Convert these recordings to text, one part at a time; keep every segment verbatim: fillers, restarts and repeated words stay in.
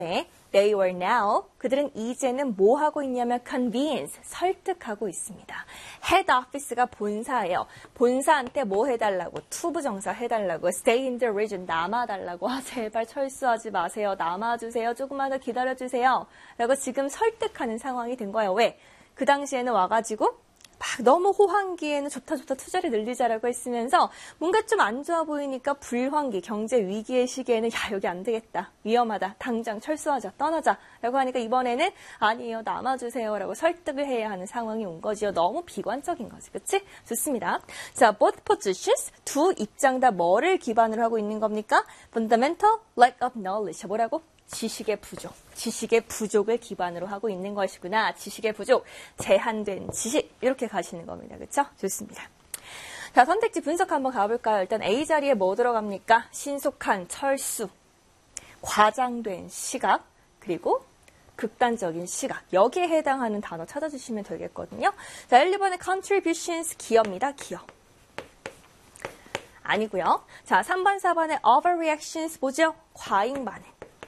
They were now, 그들은 이제는 뭐 하고 있냐면 convince, 설득하고 있습니다. Head office가 본사예요. 본사한테 뭐 해달라고, 투부정사 해달라고, stay in the region, 남아달라고, 아, 제발 철수하지 마세요. 남아주세요. 조금만 더 기다려주세요. 라고 지금 설득하는 상황이 된 거예요. 왜? 그 당시에는 와가지고 막 너무 호황기에는 좋다 좋다 투자를 늘리자라고 했으면서 뭔가 좀 안 좋아 보이니까 불황기, 경제 위기의 시기에는 야 여기 안 되겠다, 위험하다, 당장 철수하자, 떠나자 라고 하니까 이번에는 아니에요, 남아주세요 라고 설득을 해야 하는 상황이 온 거지요. 너무 비관적인 거지, 그치? 좋습니다. 자, both positions, 두 입장 다 뭐를 기반으로 하고 있는 겁니까? Fundamental lack of knowledge. 뭐라고? 지식의 부족, 지식의 부족을 기반으로 하고 있는 것이구나. 지식의 부족, 제한된 지식, 이렇게 가시는 겁니다. 그렇죠? 좋습니다. 자, 선택지 분석 한번 가볼까요? 일단 A 자리에 뭐 들어갑니까? 신속한 철수, 과장된 시각, 그리고 극단적인 시각. 여기에 해당하는 단어 찾아주시면 되겠거든요. 자, 일, 이 번에 contributions, 기여입니다. 기여. 아니고요. 자, 삼 번, 사 번에 overreactions 뭐죠? 과잉 반응.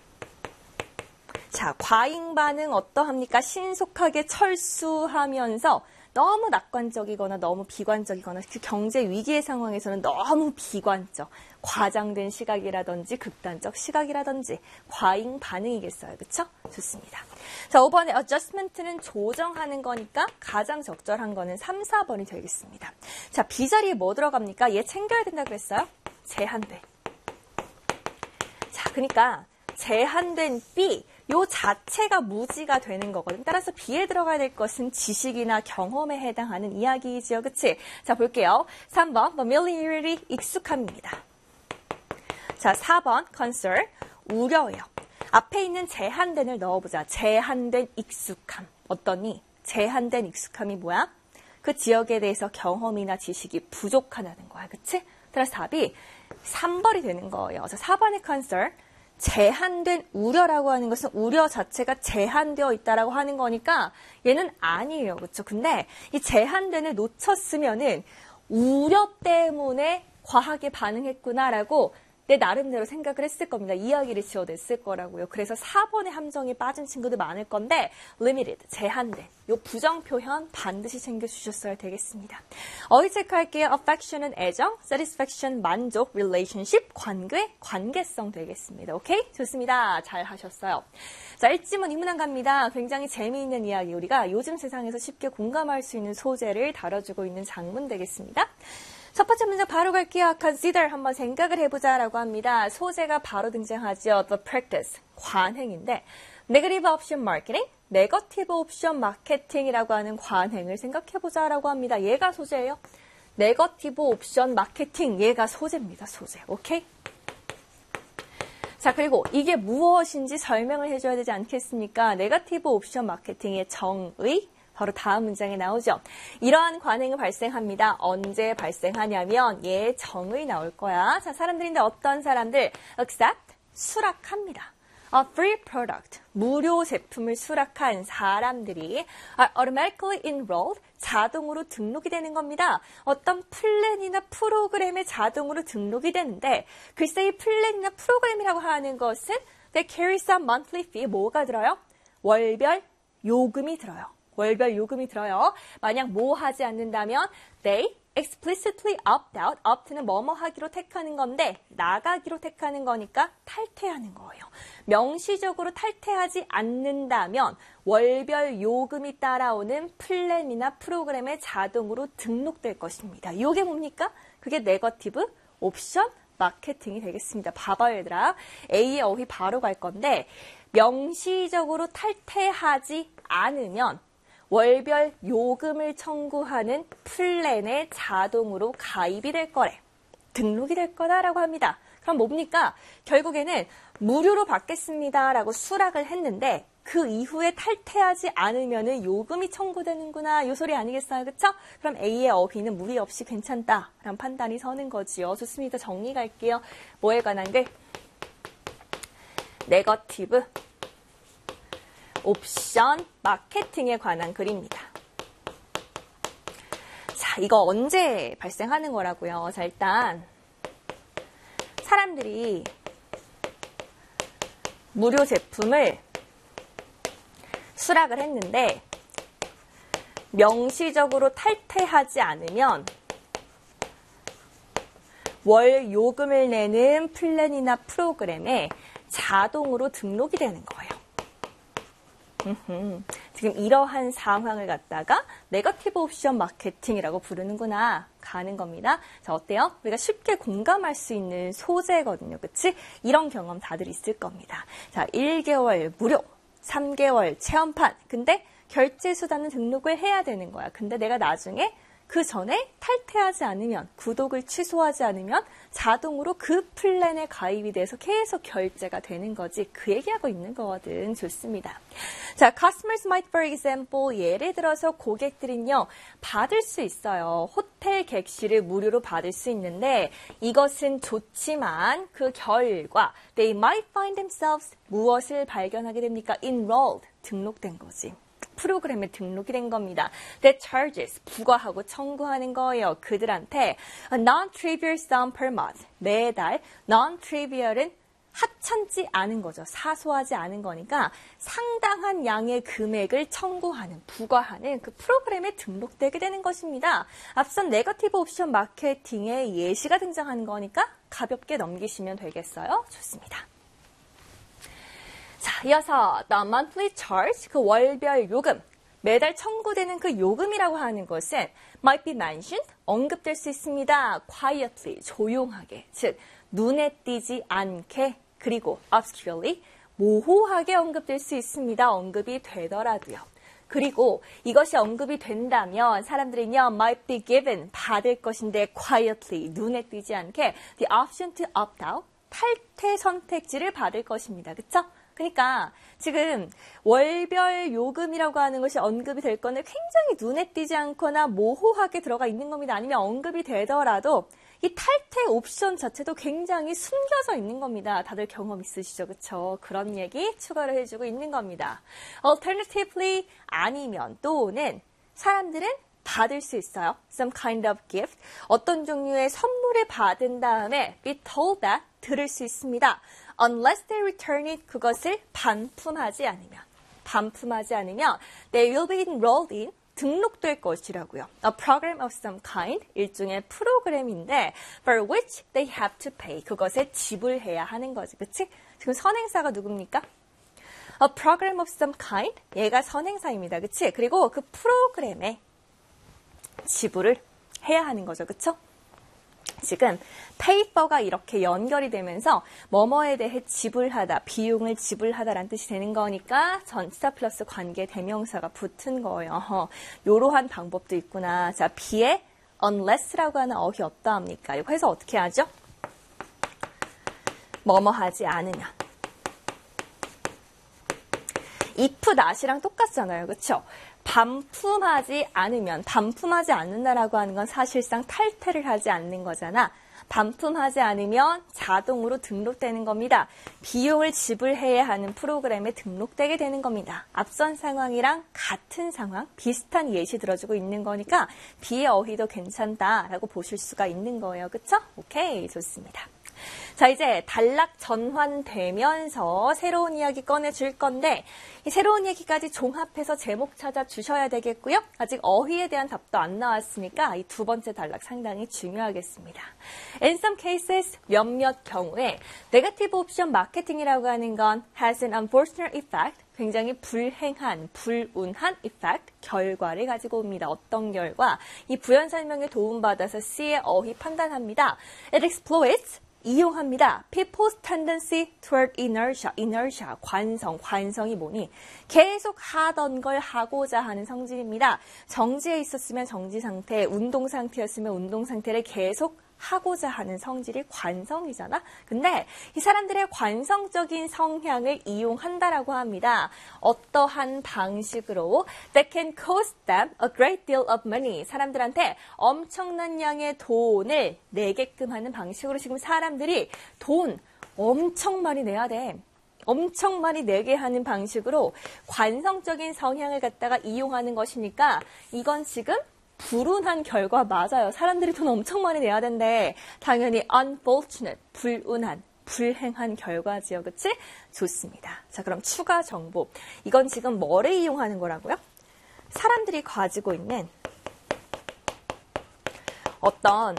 자, 과잉 반응 어떠합니까? 신속하게 철수하면서 너무 낙관적이거나 너무 비관적이거나 그 경제 위기의 상황에서는 너무 비관적, 과장된 시각이라든지 극단적 시각이라든지 과잉 반응이겠어요. 그렇죠? 좋습니다. 자, 오 번에 adjustment는 조정하는 거니까 가장 적절한 거는 삼, 사 번이 되겠습니다. 자, B 자리에 뭐 들어갑니까? 얘 챙겨야 된다고 그랬어요? 제한된. 자, 그러니까 제한된 B, 요 자체가 무지가 되는 거거든요. 따라서 B에 들어가야 될 것은 지식이나 경험에 해당하는 이야기이지요. 그치? 자, 볼게요. 삼 번, familiarity, 익숙함입니다. 자, 사 번, concern, 우려예요. 앞에 있는 제한된을 넣어보자. 제한된 익숙함. 어떠니? 제한된 익숙함이 뭐야? 그 지역에 대해서 경험이나 지식이 부족하다는 거야. 그치? 따라서 답이 삼 번이 되는 거예요. 그래서 사 번의 concern, 제한된 우려라고 하는 것은 우려 자체가 제한되어 있다라고 하는 거니까 얘는 아니에요. 그렇죠? 근데 이 제한된을 놓쳤으면은 우려 때문에 과하게 반응했구나라고 내 나름대로 생각을 했을 겁니다. 이야기를 지어냈을 거라고요. 그래서 사 번의 함정에 빠진 친구들 많을 건데 limited, 제한된, 요 부정 표현 반드시 챙겨주셨어야 되겠습니다. 어휘 체크할게요. affection은 애정, satisfaction 만족, relationship 관계, 관계성 되겠습니다. 오케이? 좋습니다. 잘 하셨어요. 자, 일지문 인문학 갑니다. 굉장히 재미있는 이야기, 우리가 요즘 세상에서 쉽게 공감할 수 있는 소재를 다뤄주고 있는 장문 되겠습니다. 첫 번째 문장 바로 갈게요. consider, 한번 생각을 해보자라고 합니다. 소재가 바로 등장하죠. The practice, 관행인데 negative option marketing, 네거티브 옵션 마케팅이라고 하는 관행을 생각해보자라고 합니다. 얘가 소재예요. 네거티브 옵션 마케팅, 얘가 소재입니다. 소재. 오케이? 자, 그리고 이게 무엇인지 설명을 해줘야 되지 않겠습니까? 네거티브 옵션 마케팅의 정의, 바로 다음 문장에 나오죠. 이러한 관행이 발생합니다. 언제 발생하냐면 얘 정의 나올 거야. 자, 사람들인데 어떤 사람들? accept, 수락합니다. A free product, 무료 제품을 수락한 사람들이 are automatically enrolled, 자동으로 등록이 되는 겁니다. 어떤 플랜이나 프로그램에 자동으로 등록이 되는데 글쎄 이 플랜이나 프로그램이라고 하는 것은 they carry some monthly fee, 뭐가 들어요? 월별 요금이 들어요. 월별 요금이 들어요. 만약 뭐 하지 않는다면 they explicitly opt out. opt는 뭐뭐 하기로 택하는 건데 나가기로 택하는 거니까 탈퇴하는 거예요. 명시적으로 탈퇴하지 않는다면 월별 요금이 따라오는 플랜이나 프로그램에 자동으로 등록될 것입니다. 이게 뭡니까? 그게 네거티브 옵션 마케팅이 되겠습니다. 봐봐요, 얘들아. A의 어휘 바로 갈 건데 명시적으로 탈퇴하지 않으면 월별 요금을 청구하는 플랜에 자동으로 가입이 될 거래. 등록이 될 거다라고 합니다. 그럼 뭡니까? 결국에는 무료로 받겠습니다라고 수락을 했는데 그 이후에 탈퇴하지 않으면 요금이 청구되는구나. 요 소리 아니겠어요? 그쵸? 그럼 A의 어휘는 무리 없이 괜찮다라는 판단이 서는 거지요. 좋습니다. 정리 갈게요. 뭐에 관한 글? 네거티브 옵션 마케팅에 관한 글입니다. 자, 이거 언제 발생하는 거라고요? 자, 일단 사람들이 무료 제품을 수락을 했는데 명시적으로 탈퇴하지 않으면 월 요금을 내는 플랜이나 프로그램에 자동으로 등록이 되는 거예요. 음흠. 지금 이러한 상황을 갖다가 네거티브 옵션 마케팅이라고 부르는구나 가는 겁니다. 자, 어때요? 우리가 쉽게 공감할 수 있는 소재거든요. 그치? 이런 경험 다들 있을 겁니다. 자, 일 개월 무료, 삼 개월 체험판. 근데 결제 수단은 등록을 해야 되는 거야. 근데 내가 나중에 그 전에 탈퇴하지 않으면, 구독을 취소하지 않으면 자동으로 그 플랜에 가입이 돼서 계속 결제가 되는 거지. 그 얘기하고 있는 거거든. 좋습니다. 자, customers might, for example, 예를 들어서 고객들은요, 받을 수 있어요. 호텔 객실을 무료로 받을 수 있는데 이것은 좋지만 그 결과 they might find themselves 무엇을 발견하게 됩니까? enrolled, 등록된 거지. 프로그램에 등록이 된 겁니다. That charges, 부과하고 청구하는 거예요. 그들한테 a non-trivial sum per month, 매달. non-trivial은 하찮지 않은 거죠. 사소하지 않은 거니까 상당한 양의 금액을 청구하는, 부과하는 그 프로그램에 등록되게 되는 것입니다. 앞선 네거티브 옵션 마케팅에 예시가 등장하는 거니까 가볍게 넘기시면 되겠어요. 좋습니다. 자, 이어서 the monthly charge, 그 월별 요금, 매달 청구되는 그 요금이라고 하는 것은 might be mentioned, 언급될 수 있습니다. quietly, 조용하게, 즉 눈에 띄지 않게, 그리고 obscurely, 모호하게 언급될 수 있습니다. 언급이 되더라도요. 그리고 이것이 언급이 된다면 사람들은요, might be given, 받을 것인데 quietly, 눈에 띄지 않게 the option to opt out, 탈퇴 선택지를 받을 것입니다. 그쵸? 그러니까 지금 월별 요금이라고 하는 것이 언급이 될 거는 굉장히 눈에 띄지 않거나 모호하게 들어가 있는 겁니다. 아니면 언급이 되더라도 이 탈퇴 옵션 자체도 굉장히 숨겨져 있는 겁니다. 다들 경험 있으시죠? 그쵸? 그런 얘기 추가를 해주고 있는 겁니다. Alternatively, 아니면 또는 사람들은 받을 수 있어요. Some kind of gift. 어떤 종류의 선물을 받은 다음에 be told that, 들을 수 있습니다. Unless they return it, 그것을 반품하지 않으면. 반품하지 않으면 they will be enrolled in, 등록될 것이라고요. A program of some kind, 일종의 프로그램인데 for which they have to pay, 그것에 지불해야 하는 거지. 그치? 지금 선행사가 누굽니까? A program of some kind, 얘가 선행사입니다. 그치? 그리고 그 프로그램에 지불을 해야 하는 거죠. 그쵸? 지금 페이퍼가 이렇게 연결이 되면서 뭐뭐에 대해 지불하다, 비용을 지불하다라는 뜻이 되는 거니까 전치사 플러스 관계 대명사가 붙은 거예요. 이러한 방법도 있구나. 자, B에 unless라고 하는 어휘 없다 합니까? 이거 해서 어떻게 하죠? 뭐뭐 하지 않으면. if, not이랑 똑같잖아요. 그쵸? 반품하지 않으면, 반품하지 않는다라고 하는 건 사실상 탈퇴를 하지 않는 거잖아. 반품하지 않으면 자동으로 등록되는 겁니다. 비용을 지불해야 하는 프로그램에 등록되게 되는 겁니다. 앞선 상황이랑 같은 상황, 비슷한 예시 들어주고 있는 거니까 B의 어휘도 괜찮다라고 보실 수가 있는 거예요. 그쵸? 오케이, 좋습니다. 자, 이제 단락 전환되면서 새로운 이야기 꺼내줄 건데 이 새로운 얘기까지 종합해서 제목 찾아주셔야 되겠고요. 아직 어휘에 대한 답도 안 나왔으니까 이 두 번째 단락 상당히 중요하겠습니다. In some cases, 몇몇 경우에 네거티브 옵션 마케팅이라고 하는 건 has an unfortunate effect, 굉장히 불행한, 불운한 effect, 결과를 가지고 옵니다. 어떤 결과? 이 부연 설명에 도움받아서 C의 어휘 판단합니다. It exploits, 이용합니다. People's tendency toward inertia, inertia, 관성, 관성이 뭐니? 계속 하던 걸 하고자 하는 성질입니다. 정지에 있었으면 정지 상태, 운동 상태였으면 운동 상태를 계속 하고자 하는 성질이 관성이잖아. 근데 이 사람들의 관성적인 성향을 이용한다라고 합니다. 어떠한 방식으로 that can cost them a great deal of money. 사람들한테 엄청난 양의 돈을 내게끔 하는 방식으로 지금 사람들이 돈 엄청 많이 내야 돼. 엄청 많이 내게 하는 방식으로 관성적인 성향을 갖다가 이용하는 것이니까 이건 지금 불운한 결과 맞아요. 사람들이 돈 엄청 많이 내야 된대. 당연히 unfortunate, 불운한, 불행한 결과지요. 그치? 좋습니다. 자, 그럼 추가 정보. 이건 지금 뭐를 이용하는 거라고요? 사람들이 가지고 있는 어떤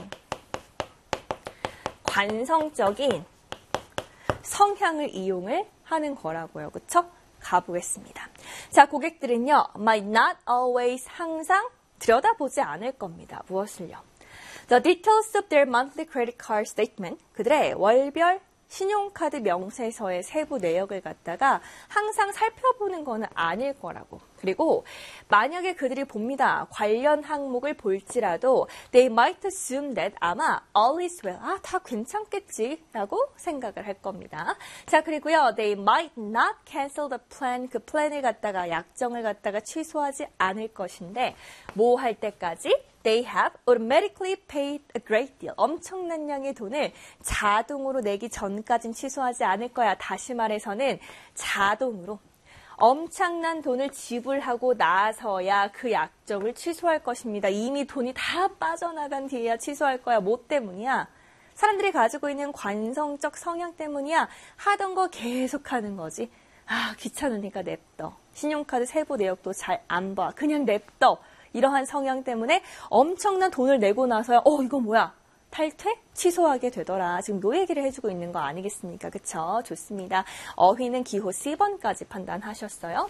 관성적인 성향을 이용을 하는 거라고요. 그쵸? 가보겠습니다. 자, 고객들은요, might not always 항상 들여다보지 않을 겁니다. 무엇을요? The details of their monthly credit card statement, 그들의 월별 신용카드 명세서의 세부 내역을 갖다가 항상 살펴보는 거는 아닐 거라고. 그리고 만약에 그들이 봅니다. 관련 항목을 볼지라도 they might assume that 아마 all is well. 아, 다 괜찮겠지 라고 생각을 할 겁니다. 자, 그리고요. they might not cancel the plan. 그 플랜을 갖다가 약정을 갖다가 취소하지 않을 것인데 뭐 할 때까지? They have automatically paid a great deal. 엄청난 양의 돈을 자동으로 내기 전까진 취소하지 않을 거야. 다시 말해서는 자동으로 엄청난 돈을 지불하고 나서야 그 약정을 취소할 것입니다. 이미 돈이 다 빠져나간 뒤에야 취소할 거야. 뭐 때문이야? 사람들이 가지고 있는 관성적 성향 때문이야. 하던 거 계속 하는 거지. 아, 귀찮으니까 냅둬. 신용카드 세부 내역도 잘 안 봐. 그냥 냅둬. 이러한 성향 때문에 엄청난 돈을 내고 나서야 어 이거 뭐야 탈퇴? 취소하게 되더라. 지금 요 얘기를 해주고 있는 거 아니겠습니까? 그쵸? 좋습니다. 어휘는 기호 씨 번까지 판단하셨어요.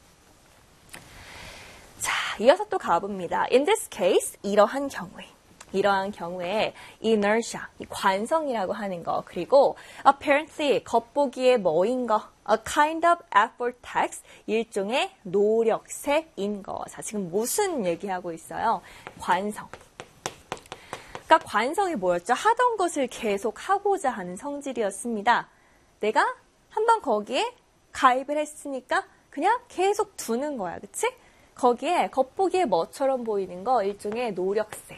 자, 이어서 또 가봅니다. In this case, 이러한 경우에 이러한 경우에 inertia, 이 관성이라고 하는 거, 그리고 apparently, 겉보기에 뭐인 거, a kind of effort tax, 일종의 노력세인 거. 자, 지금 무슨 얘기하고 있어요? 관성. 그러니까 관성이 뭐였죠? 하던 것을 계속 하고자 하는 성질이었습니다. 내가 한번 거기에 가입을 했으니까 그냥 계속 두는 거야. 그치? 거기에 겉보기에 뭐처럼 보이는 거, 일종의 노력세.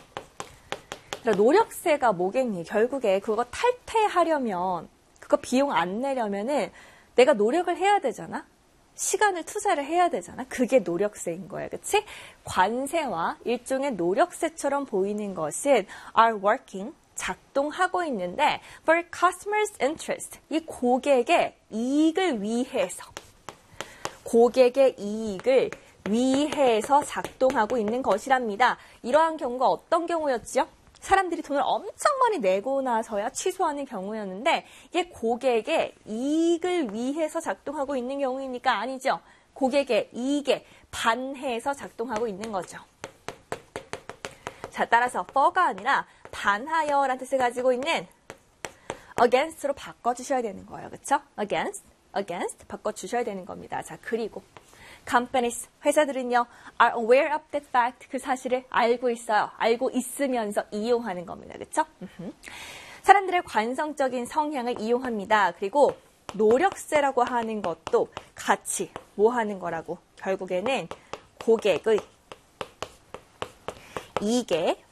노력세가 뭐겠니? 결국에 그거 탈퇴하려면, 그거 비용 안 내려면은 내가 노력을 해야 되잖아? 시간을 투자를 해야 되잖아? 그게 노력세인 거야. 그치? 관세와 일종의 노력세처럼 보이는 것은 are working, 작동하고 있는데 for customers' interest, 이 고객의 이익을 위해서, 고객의 이익을 위해서 작동하고 있는 것이랍니다. 이러한 경우가 어떤 경우였죠? 사람들이 돈을 엄청 많이 내고 나서야 취소하는 경우였는데 이게 고객의 이익을 위해서 작동하고 있는 경우이니까 아니죠. 고객의 이익에 반해서 작동하고 있는 거죠. 자, 따라서 for가 아니라 반하여라는 뜻을 가지고 있는 against로 바꿔주셔야 되는 거예요. 그렇죠? against, against 바꿔주셔야 되는 겁니다. 자, 그리고 companies, 회사들은요, are aware of that fact, 그 사실을 알고 있어요. 알고 있으면서 이용하는 겁니다. 그렇죠? 사람들의 관성적인 성향을 이용합니다. 그리고 노력세라고 하는 것도 같이 뭐 하는 거라고? 결국에는 고객의 이익에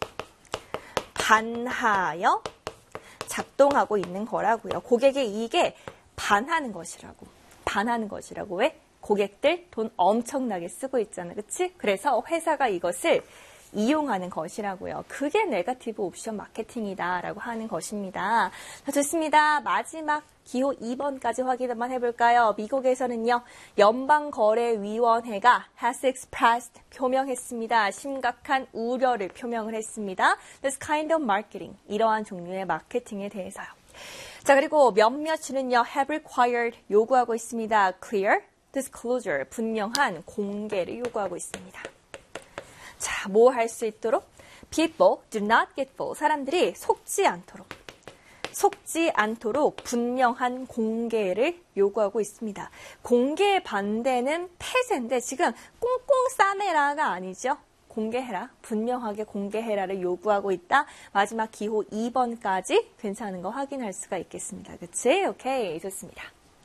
반하여 작동하고 있는 거라고요. 고객의 이익에 반하는 것이라고. 반하는 것이라고. 왜? 고객들 돈 엄청나게 쓰고 있잖아. 그치? 그래서 회사가 이것을 이용하는 것이라고요. 그게 네거티브 옵션 마케팅이다 라고 하는 것입니다. 자, 좋습니다. 마지막 기호 이 번까지 확인 한번 해볼까요? 미국에서는요, 연방거래위원회가 has expressed, 표명했습니다. 심각한 우려를 표명을 했습니다. This kind of marketing, 이러한 종류의 마케팅에 대해서요. 자, 그리고 몇몇이는요, have required, 요구하고 있습니다. clear, disclosure, 분명한 공개를 요구하고 있습니다. 자, 뭐 할 수 있도록? People do not get fooled. 사람들이 속지 않도록, 속지 않도록 분명한 공개를 요구하고 있습니다. 공개의 반대는 폐쇄인데 지금 꽁꽁 싸매라가 아니죠. 공개해라, 분명하게 공개해라를 요구하고 있다. 마지막 기호 이 번까지 괜찮은 거 확인할 수가 있겠습니다. 그치? 오케이, 좋습니다.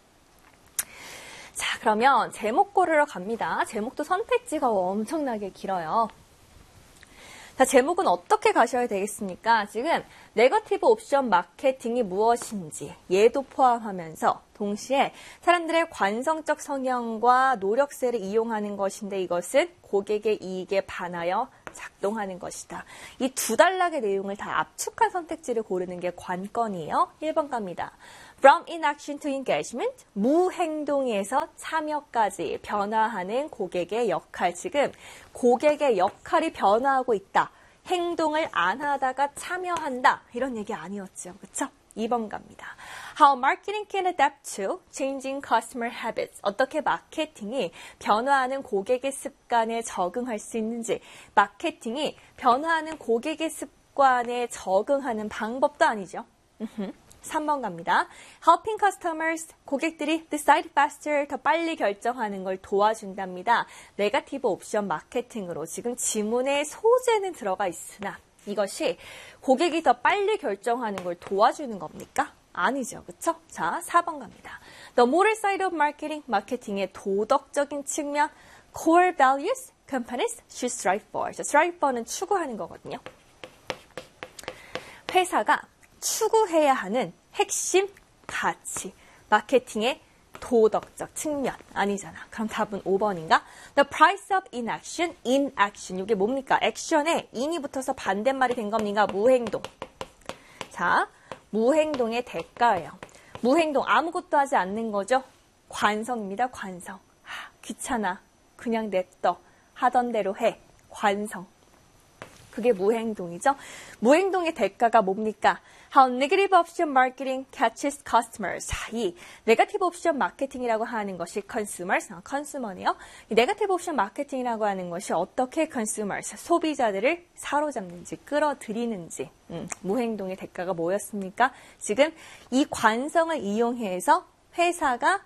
자, 그러면 제목 고르러 갑니다. 제목도 선택지가 엄청나게 길어요. 자, 제목은 어떻게 가셔야 되겠습니까? 지금 네거티브 옵션 마케팅이 무엇인지 얘도 포함하면서 동시에 사람들의 관성적 성향과 노력세를 이용하는 것인데 이것은 고객의 이익에 반하여 작동하는 것이다. 이 두 단락의 내용을 다 압축한 선택지를 고르는 게 관건이에요. 일 번 갑니다. From inaction to engagement, 무행동에서 참여까지 변화하는 고객의 역할. 지금 고객의 역할이 변화하고 있다. 행동을 안 하다가 참여한다. 이런 얘기 아니었죠. 그렇죠? 이 번 갑니다. How marketing can adapt to changing customer habits. 어떻게 마케팅이 변화하는 고객의 습관에 적응할 수 있는지, 마케팅이 변화하는 고객의 습관에 적응하는 방법도 아니죠. 삼 번 갑니다. Helping customers, 고객들이 decide faster, 더 빨리 결정하는 걸 도와준답니다. 네거티브 옵션 마케팅으로 지금 지문의 소재는 들어가 있으나 이것이 고객이 더 빨리 결정하는 걸 도와주는 겁니까? 아니죠. 그쵸? 자, 사 번 갑니다. The moral side of marketing, 마케팅의 도덕적인 측면, core values, companies should strive for. 자, strive for는 추구하는 거거든요. 회사가 추구해야 하는 핵심 가치, 마케팅의 도덕적 측면 아니잖아. 그럼 답은 오 번인가? The price of inaction, inaction. 이게 뭡니까? 액션에 in이 붙어서 반대말이 된 겁니까? 무행동. 자, 무행동의 대가예요. 무행동 아무것도 하지 않는 거죠? 관성입니다. 관성. 하, 귀찮아. 그냥 냅둬. 하던 대로 해. 관성. 그게 무행동이죠. 무행동의 대가가 뭡니까? How negative option marketing catches customers. 자, 이 네거티브 옵션 마케팅이라고 하는 것이 consumers, 아, 컨슈머네요. 이 네거티브 옵션 마케팅이라고 하는 것이 어떻게 consumers, 소비자들을 사로잡는지, 끌어들이는지, 음, 무행동의 대가가 뭐였습니까? 지금 이 관성을 이용해서 회사가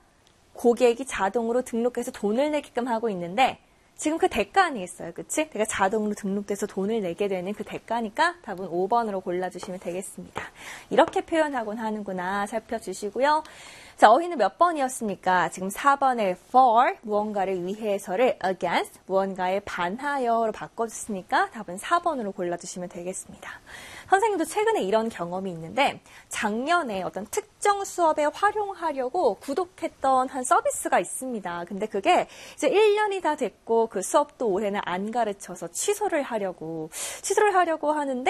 고객이 자동으로 등록해서 돈을 내게끔 하고 있는데 지금 그 대가 아니겠어요? 그치? 내가 자동으로 등록돼서 돈을 내게 되는 그 대가니까 답은 오 번으로 골라주시면 되겠습니다. 이렇게 표현하곤 하는구나 살펴주시고요. 자, 어휘는 몇 번이었습니까? 지금 사 번에 for, 무언가를 위해서를 against, 무언가에 반하여로 바꿔줬으니까 답은 사 번으로 골라주시면 되겠습니다. 선생님도 최근에 이런 경험이 있는데 작년에 어떤 특정 수업에 활용하려고 구독했던 한 서비스가 있습니다. 근데 그게 이제 일 년이 다 됐고 그 수업도 올해는 안 가르쳐서 취소를 하려고 취소를 하려고 하는데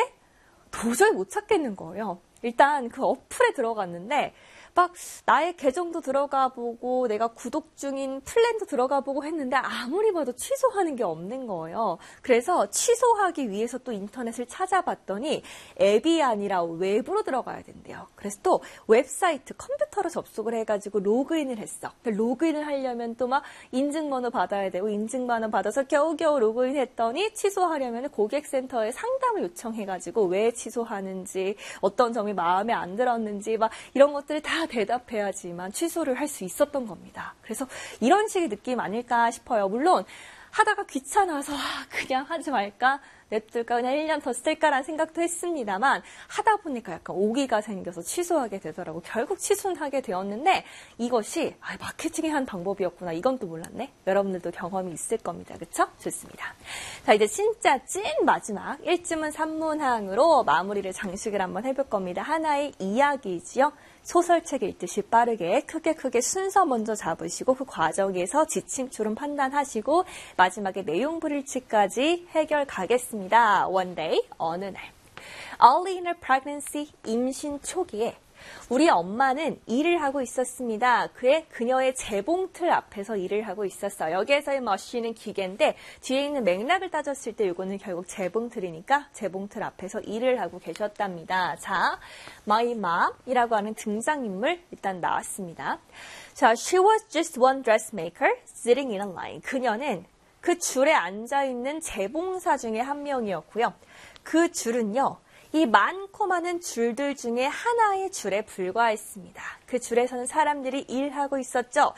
도저히 못 찾겠는 거예요. 일단 그 어플에 들어갔는데 막 나의 계정도 들어가 보고 내가 구독 중인 플랜도 들어가 보고 했는데 아무리 봐도 취소하는 게 없는 거예요. 그래서 취소하기 위해서 또 인터넷을 찾아봤더니 앱이 아니라 웹으로 들어가야 된대요. 그래서 또 웹사이트 컴퓨터로 접속을 해가지고 로그인을 했어. 로그인을 하려면 또 막 인증번호 받아야 되고 인증번호 받아서 겨우겨우 로그인했더니 취소하려면 고객센터에 상담을 요청해가지고 왜 취소하는지 어떤 점이 마음에 안 들었는지 막 이런 것들을 다 대답해야지만 취소를 할 수 있었던 겁니다. 그래서 이런 식의 느낌 아닐까 싶어요. 물론 하다가 귀찮아서 그냥 하지 말까 냅둘까 그냥 일 년 더 쓸까라는 생각도 했습니다만 하다 보니까 약간 오기가 생겨서 취소하게 되더라고. 결국 취소는 하게 되었는데 이것이 아, 마케팅의 한 방법이었구나. 이건 또 몰랐네. 여러분들도 경험이 있을 겁니다. 그쵸? 좋습니다. 자, 이제 진짜 찐 마지막 일 지문 삼 문항으로 마무리를 장식을 한번 해볼 겁니다. 하나의 이야기지요. 소설책 읽듯이 빠르게 크게 크게 순서 먼저 잡으시고 그 과정에서 지침추론 판단하시고 마지막에 내용 불일치까지 해결 가겠습니다. One day, 어느 날. Early in her pregnancy, 임신 초기에 우리 엄마는 일을 하고 있었습니다. 그의 그녀의 재봉틀 앞에서 일을 하고 있었어요. 여기에서의 머신은 기계인데 뒤에 있는 맥락을 따졌을 때 이거는 결국 재봉틀이니까 재봉틀 앞에서 일을 하고 계셨답니다. 자, my mom이라고 하는 등장인물 일단 나왔습니다. 자, she was just one dressmaker sitting in a line. 그녀는 그 줄에 앉아있는 재봉사 중에 한 명이었고요. 그 줄은요. 이 많고 많은 줄들 중에 하나의 줄에 불과했습니다. 그 줄에서는 사람들이 일하고 있었죠.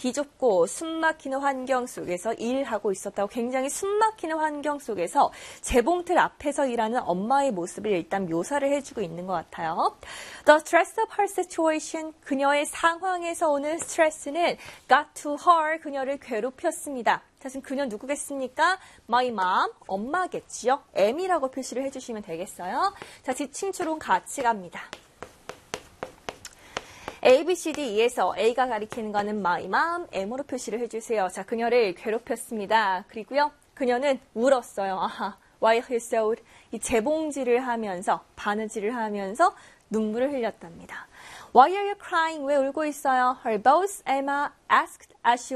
비좁고 숨막히는 환경 속에서 일하고 있었다고 굉장히 숨막히는 환경 속에서 재봉틀 앞에서 일하는 엄마의 모습을 일단 묘사를 해주고 있는 것 같아요. The stress of her situation, 그녀의 상황에서 오는 스트레스는 got to her, 그녀를 괴롭혔습니다. 사실 그녀 누구겠습니까? My mom, 엄마겠지요. M이라고 표시를 해주시면 되겠어요. 자, 지침추론 같이 갑니다. A, B, C, D, E에서 A가 가리키는 거는 my mom, M으로 표시를 해주세요. 자, 그녀를 괴롭혔습니다. 그리고요, 그녀는 울었어요. 아하, while he sewed. 이 재봉질을 하면서, 바느질을 하면서 눈물을 흘렸답니다. Why are you crying? 왜 울고 있어요? Her boss Emma asked as she